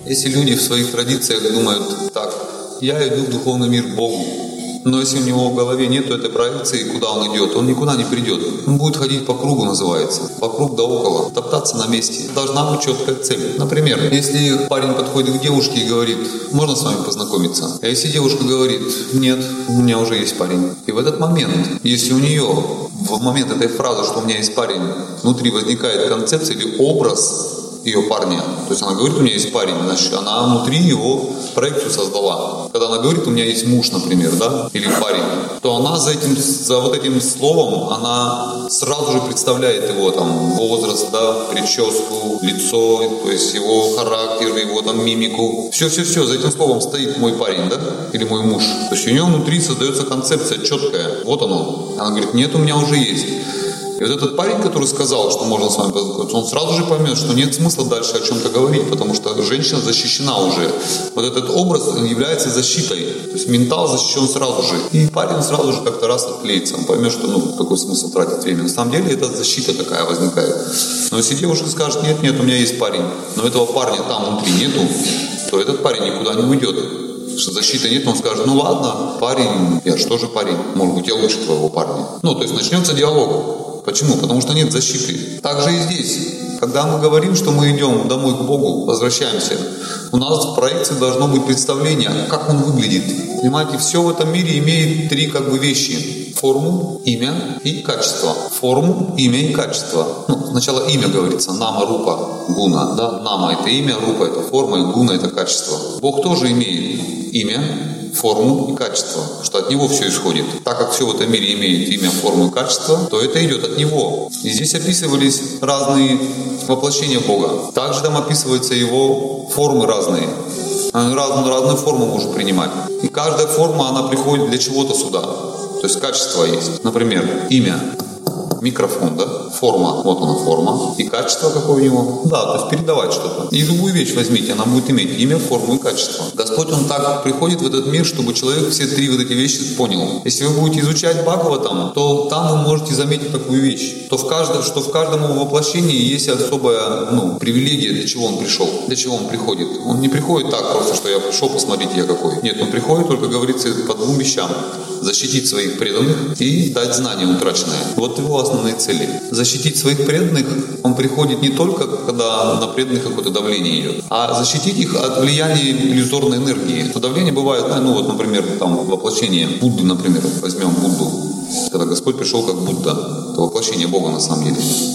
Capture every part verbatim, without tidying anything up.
Если люди в своих традициях думают так, я иду в духовный мир к Богу, но если у него в голове нет этой проекции, куда он идет, он никуда не придет. Он будет ходить по кругу, называется. Вокруг да около. Топтаться на месте. Должна быть четкая цель. Например, если парень подходит к девушке и говорит, можно с вами познакомиться? А если девушка говорит, нет, у меня уже есть парень. И в этот момент, если у нее в момент этой фразы, что у меня есть парень, внутри возникает концепция или образ ее парня, то есть она говорит, у меня есть парень, значит, она внутри его проекцию создала. Когда она говорит, у меня есть муж, например, да, или парень, то она за этим, за вот этим словом, она сразу же представляет его там возраст, да, прическу, лицо, то есть его характер, его там мимику. Все-все-все, за этим словом стоит мой парень, да, или мой муж. То есть у нее внутри создается концепция четкая. Вот оно. Она говорит, нет, у меня уже есть. И вот этот парень, который сказал, что можно с вами познакомиться, он сразу же поймет, что нет смысла дальше о чем-то говорить, потому что женщина защищена уже. Вот этот образ является защитой. То есть ментал защищен сразу же. И парень сразу же как-то раз отклеится. Он поймет, что ну какой смысл тратить время. На самом деле это защита такая возникает. Но если девушка скажет, нет, нет, у меня есть парень, но этого парня там внутри нету, то этот парень никуда не уйдет. Что защиты нет, он скажет, ну ладно, парень, я что же парень, может быть, я лучше твоего парня. Ну, то есть начнется диалог. Почему? Потому что нет защиты. Так же и здесь. Когда мы говорим, что мы идем домой к Богу, возвращаемся, у нас в проекции должно быть представление, как Он выглядит. Понимаете, все в этом мире имеет три как бы вещи. Форму, имя и качество. Форму, имя и качество. Ну, сначала имя говорится, нама, рупа, гуна. Да? Нама – это имя, рупа – это форма, и гуна – это качество. Бог тоже имеет имя, форму и качество, что от Него все исходит. Так как все в этом мире имеет имя, форму и качество, то это идет от Него. И здесь описывались разные воплощения Бога. Также там описываются Его формы разные. Разную, разную форму может принимать. И каждая форма, она приходит для чего-то сюда. То есть качество есть. Например, имя. Микрофон, да? Форма, вот она форма. И качество какое у него? Да, то есть передавать что-то. И любую вещь возьмите, она будет иметь имя, форму и качество. Господь, Он так приходит в этот мир, чтобы человек все три вот эти вещи понял. Если вы будете изучать Бхагаватам, то там вы можете заметить такую вещь, то в каждом, что в каждом его воплощении есть особая ну, привилегия, для чего он пришел, для чего он приходит. Он не приходит так просто, что я пришел, посмотрите, я какой. Нет, он приходит, только говорится, по двум вещам. Защитить своих преданных и дать знания утраченное. Вот его основные цели. Защитить своих преданных, он приходит не только, когда на преданных какое-то давление идет, а защитить их от влияния иллюзорной энергии. То давление бывает, ну вот, например, там воплощение Будды, например, возьмем Будду. Когда Господь пришел как Будда, это воплощение Бога на самом деле.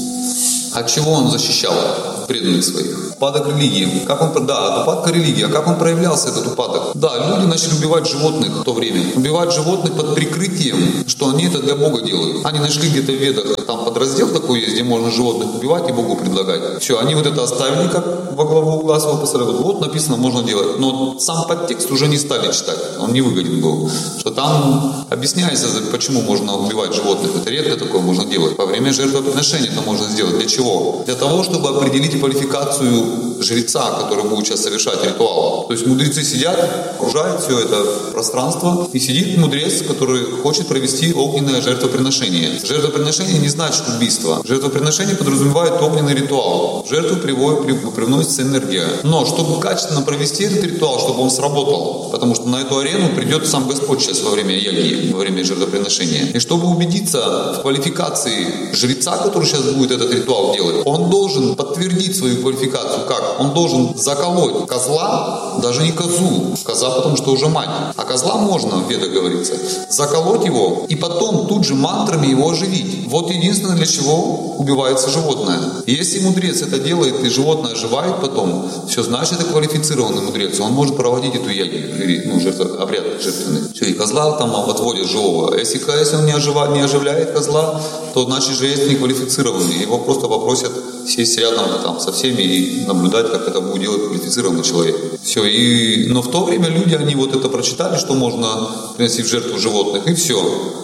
От чего он защищал преданных своих? Упадок религии. Как он, да, упадка религии. А как он проявлялся, этот упадок? Да, люди начали убивать животных в то время. Убивать животных под прикрытием, что они это для Бога делают. Они нашли где-то в Ведах, там подраздел такой есть, где можно животных убивать и Богу предлагать. Все, они вот это оставили, как во главу угла своего посмотрели. Вот написано, можно делать. Но сам подтекст уже не стали читать. Он не выгоден был. Что там объясняется, почему можно убивать животных. Это редко такое можно делать. Во время жертвоприношения это можно сделать. Для чего? Для того, чтобы определить квалификацию жреца, который будет сейчас совершать ритуал. То есть мудрецы сидят, окружают все это пространство, и сидит мудрец, который хочет провести огненное жертвоприношение. Жертвоприношение не значит убийство. Жертвоприношение подразумевает огненный ритуал. В жертву приводит, привносится энергия. Но чтобы качественно провести этот ритуал, чтобы он сработал, потому что на эту арену придет сам Господь сейчас во время яги, во время жертвоприношения. И чтобы убедиться в квалификации жреца, который сейчас будет этот ритуал делать, он должен подтвердить свою квалификацию. Как? Он должен заколоть козла, даже не козу, коза, потому что уже мать, а козла можно, в Ведах говорится, заколоть его и потом тут же мантрами его оживить. Вот единственное, для чего убивается животное. И если мудрец это делает и животное оживает потом, все, значит, это квалифицированный мудрец, он может проводить эту ягу, ну, жертв, обряд жертвенный. Все, и козла там отводят живого. Если, если он не, ожива, не оживляет козла, то значит жрец не квалифицированный. Его просто попросят сесть рядом там, со всеми и наблюдать, как это будет делать квалифицированный человек. Все. И, но в то время люди, они вот это прочитали, что можно приносить в жертву животных, и все.